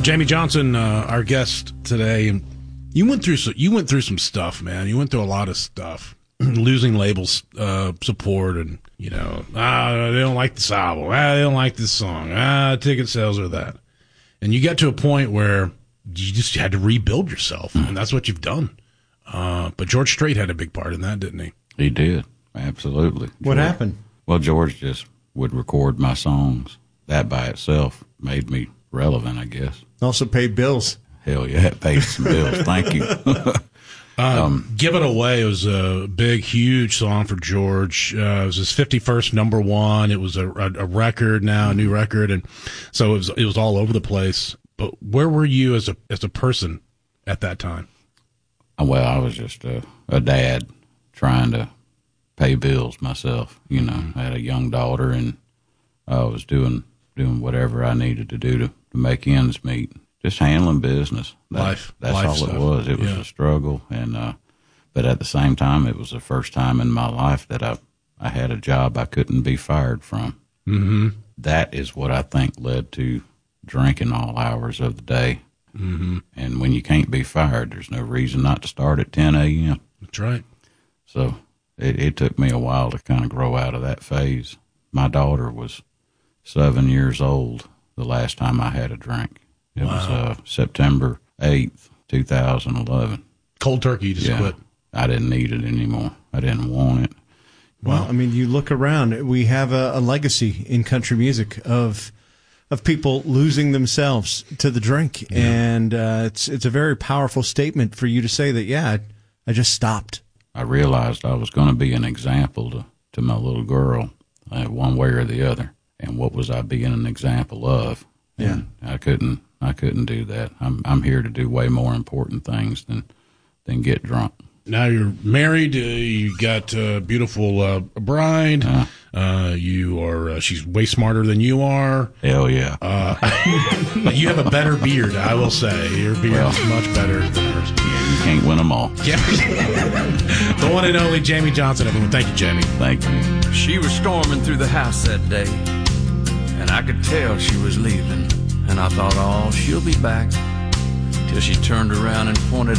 Jamey Johnson, our guest today, and you went through some stuff, man. You went through a lot of stuff, losing labels, support, and they don't like this album, they don't like this song, ticket sales or that, and you got to a point where you just had to rebuild yourself, and that's what you've done. But George Strait had a big part in that, didn't he? He did, absolutely. What happened? Well, George just would record my songs. That by itself made me relevant, I guess. Also paid bills. Hell yeah, it paid some bills. Thank you. Give It Away was a big, huge song for George. It was his 51st number one. It was a record now, a new record, and so it was all over the place. But where were you as a person at that time? Well, I was just a dad trying to pay bills myself. I had a young daughter, and I was doing whatever I needed to do to make ends meet. Just handling business. That's all stuff. It was. It was a struggle, and but at the same time, it was the first time in my life that I had a job I couldn't be fired from. Mm-hmm. That is what I think led to drinking all hours of the day. Mm-hmm. And when you can't be fired, there's no reason not to start at 10 a.m. That's right. So it took me a while to kind of grow out of that phase. My daughter was 7 years old the last time I had a drink. It was September 8th, 2011. Cold turkey, you just quit. I didn't need it anymore. I didn't want it. Well, I mean, you look around, we have a legacy in country music of people losing themselves to the drink. Yeah. And it's a very powerful statement for you to say that, I just stopped. I realized I was going to be an example to my little girl, one way or the other. And what was I being an example of? And I couldn't do that. I'm here to do way more important things than get drunk. Now you're married. You got a beautiful bride. She's way smarter than you are. Hell yeah. You have a better beard, I will say. Your beard is much better than hers. Yeah, you can't win them all. Yeah. The one and only Jamey Johnson, everyone. Thank you, Jamey. Thank you. She was storming through the house that day, and I could tell she was leaving. And I thought, she'll be back. Till she turned around and pointed